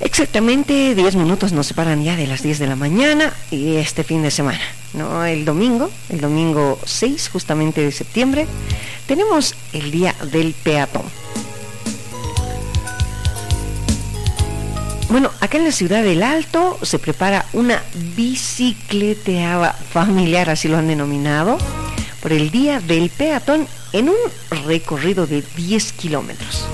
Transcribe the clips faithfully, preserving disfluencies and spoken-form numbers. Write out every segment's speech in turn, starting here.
Exactamente diez minutos nos separan ya de las diez de la mañana y este fin de semana, ¿no? El domingo, el domingo seis justamente de septiembre, tenemos el Día del Peatón. Bueno, acá en la ciudad del Alto se prepara una bicicleteada familiar, así lo han denominado, por el Día del Peatón en un recorrido de diez kilómetros.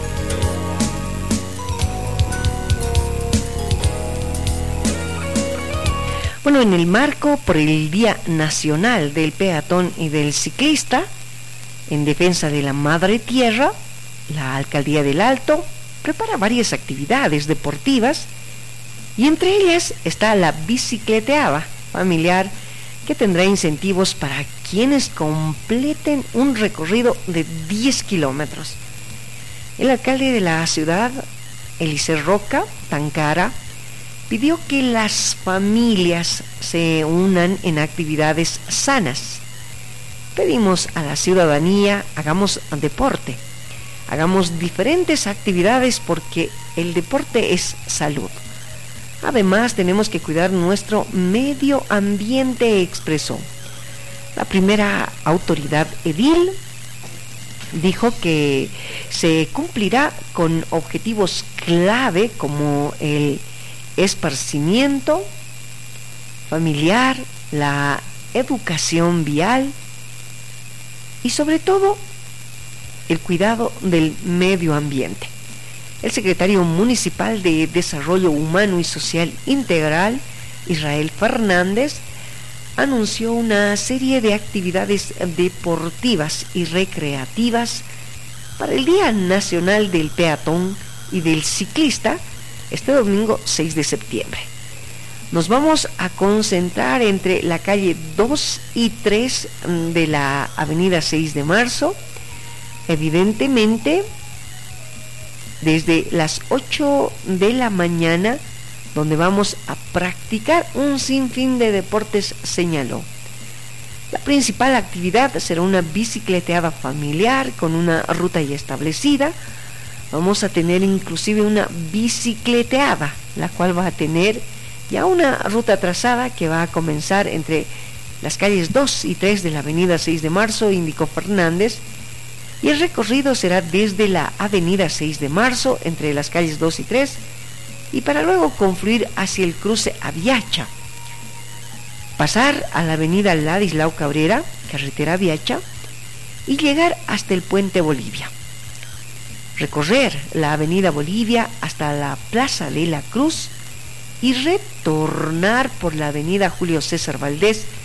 Bueno, en el marco por el Día Nacional del Peatón y del Ciclista, en defensa de la Madre Tierra, la Alcaldía del Alto prepara varias actividades deportivas y entre ellas está la bicicleteada familiar que tendrá incentivos para quienes completen un recorrido de diez kilómetros. El alcalde de la ciudad, Elicer Roca Tancara, pidió que las familias se unan en actividades sanas. Pedimos a la ciudadanía, hagamos deporte, hagamos diferentes actividades porque el deporte es salud. Además, tenemos que cuidar nuestro medio ambiente, expresó. La primera autoridad edil dijo que se cumplirá con objetivos clave como el esparcimiento familiar, la educación vial y sobre todo el cuidado del medio ambiente. El secretario municipal de Desarrollo Humano y Social Integral, Israel Fernández, anunció una serie de actividades deportivas y recreativas para el Día Nacional del Peatón y del Ciclista este domingo seis de septiembre. Nos vamos a concentrar entre la calle dos y tres de la avenida seis de marzo, evidentemente desde las ocho de la mañana, donde vamos a practicar un sinfín de deportes, señaló. La principal actividad será una bicicleteada familiar con una ruta ya establecida. Vamos a tener inclusive una bicicleteada, la cual va a tener ya una ruta trazada que va a comenzar entre las calles dos y tres de la avenida seis de marzo, indicó Fernández, y el recorrido será desde la avenida seis de marzo, entre las calles dos y tres, y para luego confluir hacia el cruce Aviacha, pasar a la avenida Ladislao Cabrera, carretera Aviacha, y llegar hasta el puente Bolivia. Recorrer la avenida Bolivia hasta la Plaza de la Cruz y retornar por la avenida Julio César Valdés